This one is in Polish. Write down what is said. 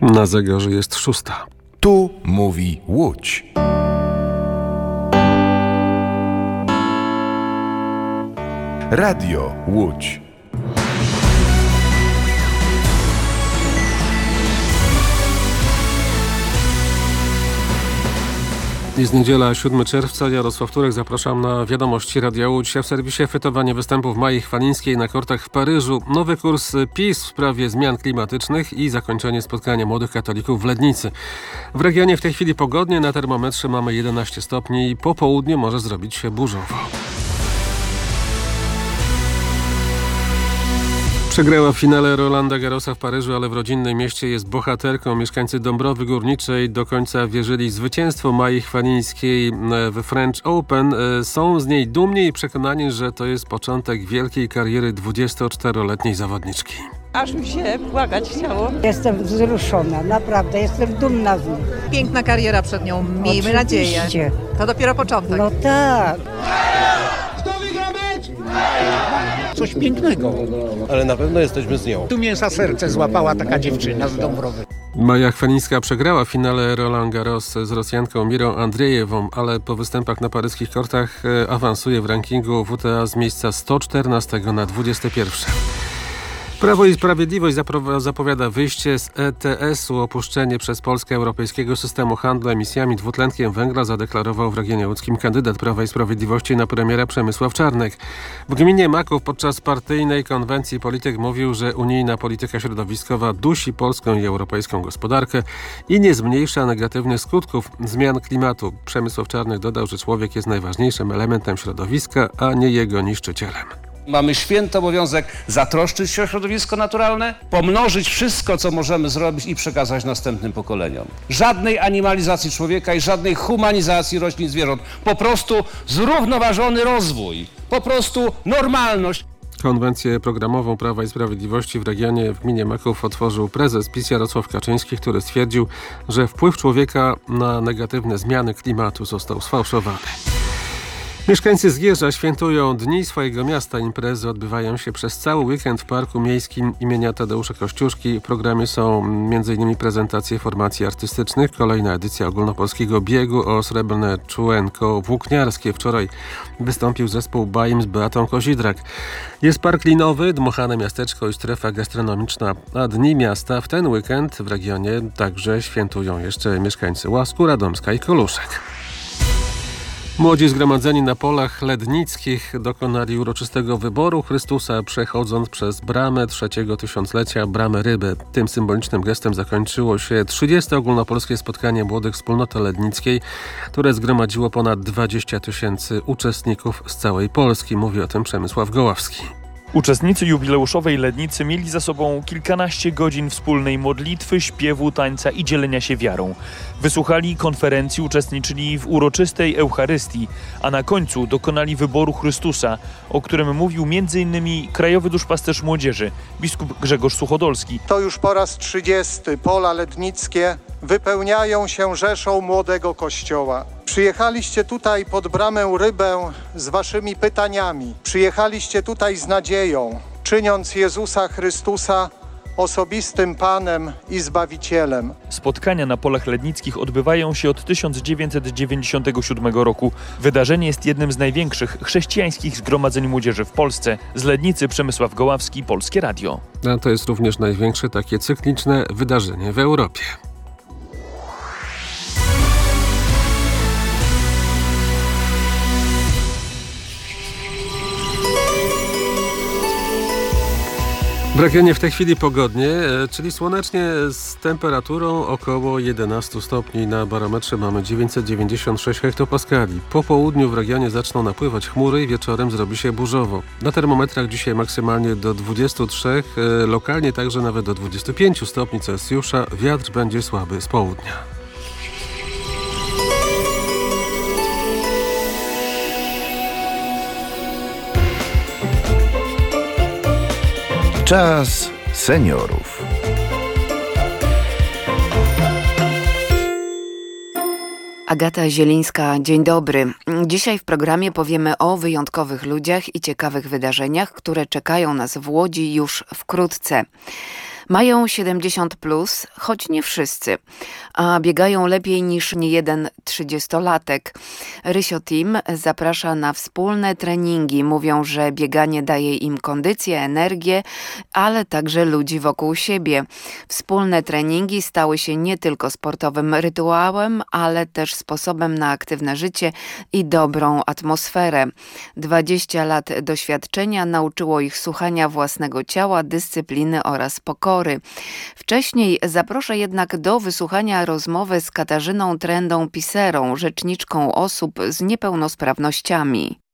Na zegarze jest 6. Tu mówi Łódź. Radio Łódź. Jest niedziela, 7 czerwca. Jarosław Turek, zapraszam na wiadomości Radia Łódź. W serwisie fetowanie występów Mai Chwalińskiej na kortach w Paryżu. Nowy kurs PiS w sprawie zmian klimatycznych i zakończenie spotkania młodych katolików w Lednicy. W regionie w tej chwili pogodnie, na termometrze mamy 11 stopni i po południu może zrobić się burzowo. Przegrała w finale Rolanda Garrosa w Paryżu, ale w rodzinnym mieście jest bohaterką. Mieszkańcy Dąbrowy Górniczej do końca wierzyli w zwycięstwo Mai Chwalińskiej w French Open. Są z niej dumni i przekonani, że to jest początek wielkiej kariery 24-letniej zawodniczki. Aż mi się płakać chciało. Jestem wzruszona, naprawdę, jestem dumna z niej. Piękna kariera przed nią, miejmy nadzieję. To dopiero początek. No tak. Kto wygra mecz? Coś pięknego. Ale na pewno jesteśmy z nią. Tu mięsa serce złapała taka dziewczyna z Dąbrowy. Maja Chwalińska przegrała w finale Roland Garros z Rosjanką Mirą Andrzejewą, ale po występach na paryskich kortach awansuje w rankingu WTA z miejsca 114 na 21. Prawo i Sprawiedliwość zapowiada wyjście z ETS-u. Opuszczenie przez Polskę europejskiego systemu handlu emisjami dwutlenkiem węgla zadeklarował w regionie łódzkim kandydat Prawa i Sprawiedliwości na premiera Przemysław Czarnek. W gminie Maków podczas partyjnej konwencji polityk mówił, że unijna polityka środowiskowa dusi polską i europejską gospodarkę i nie zmniejsza negatywnych skutków zmian klimatu. Przemysław Czarnek dodał, że człowiek jest najważniejszym elementem środowiska, a nie jego niszczycielem. Mamy święty obowiązek zatroszczyć się o środowisko naturalne, pomnożyć wszystko, co możemy zrobić i przekazać następnym pokoleniom. Żadnej animalizacji człowieka i żadnej humanizacji roślin, zwierząt. Po prostu zrównoważony rozwój. Po prostu normalność. Konwencję programową Prawa i Sprawiedliwości w regionie w gminie Maków otworzył prezes PiS Jarosław Kaczyński, który stwierdził, że wpływ człowieka na negatywne zmiany klimatu został sfałszowany. Mieszkańcy Zgierza świętują dni swojego miasta. Imprezy odbywają się przez cały weekend w Parku Miejskim imienia Tadeusza Kościuszki. W programie są m.in. prezentacje formacji artystycznych, kolejna edycja ogólnopolskiego biegu o srebrne czółenko włókniarskie. Wczoraj wystąpił zespół Baim z Beatą Kozidrak. Jest Park Linowy, dmuchane miasteczko i strefa gastronomiczna. A dni miasta w ten weekend w regionie także świętują jeszcze mieszkańcy Łasku, Radomska i Koluszek. Młodzi zgromadzeni na polach lednickich dokonali uroczystego wyboru Chrystusa, przechodząc przez bramę trzeciego tysiąclecia, bramę Ryby. Tym symbolicznym gestem zakończyło się 30. ogólnopolskie spotkanie młodych wspólnoty lednickiej, które zgromadziło ponad 20 000 uczestników z całej Polski. Mówi o tym Przemysław Goławski. Uczestnicy jubileuszowej Lednicy mieli za sobą kilkanaście godzin wspólnej modlitwy, śpiewu, tańca i dzielenia się wiarą. Wysłuchali konferencji, uczestniczyli w uroczystej Eucharystii, a na końcu dokonali wyboru Chrystusa, o którym mówił m.in. krajowy duszpasterz młodzieży, biskup Grzegorz Suchodolski. To już po raz 30 pola lednickie wypełniają się rzeszą młodego Kościoła. Przyjechaliście tutaj pod bramę Rybę z waszymi pytaniami. Przyjechaliście tutaj z nadzieją, czyniąc Jezusa Chrystusa osobistym Panem i Zbawicielem. Spotkania na polach lednickich odbywają się od 1997 roku. Wydarzenie jest jednym z największych chrześcijańskich zgromadzeń młodzieży w Polsce. Z Lednicy Przemysław Goławski, Polskie Radio. A to jest również największe takie cykliczne wydarzenie w Europie. W regionie w tej chwili pogodnie, czyli słonecznie z temperaturą około 11 stopni. Na barometrze mamy 996 hektopaskali. Po południu w regionie zaczną napływać chmury i wieczorem zrobi się burzowo. Na termometrach dzisiaj maksymalnie do 23, lokalnie także nawet do 25 stopni Celsjusza. Wiatr będzie słaby z południa. Czas seniorów. Agata Zielińska, dzień dobry. Dzisiaj w programie powiemy o wyjątkowych ludziach i ciekawych wydarzeniach, które czekają nas w Łodzi już wkrótce. Mają 70+, choć nie wszyscy, a biegają lepiej niż niejeden 30-latek. Rysio Team zaprasza na wspólne treningi. Mówią, że bieganie daje im kondycję, energię, ale także ludzi wokół siebie. Wspólne treningi stały się nie tylko sportowym rytuałem, ale też sposobem na aktywne życie i dobrą atmosferę. 20 lat doświadczenia nauczyło ich słuchania własnego ciała, dyscypliny oraz pokory. Wcześniej zaproszę jednak do wysłuchania rozmowy z Katarzyną Trendą-Piserą, rzeczniczką osób z niepełnosprawnościami.